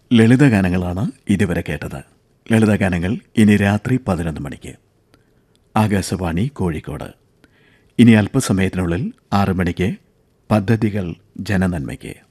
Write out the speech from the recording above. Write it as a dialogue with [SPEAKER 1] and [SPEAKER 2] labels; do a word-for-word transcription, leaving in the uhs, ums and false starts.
[SPEAKER 1] ലളിതഗാനങ്ങളാണ് ഇതുവരെ കേട്ടത്. ലളിതഗാനങ്ങൾ ഇനി രാത്രി പതിനൊന്ന് മണിക്ക്. ആകാശവാണി കോഴിക്കോട്. ഇനി അല്പസമയത്തിനുള്ളിൽ ആറു മണിക്ക് പദ്ധതികൾ ജനനന്മയ്ക്ക്.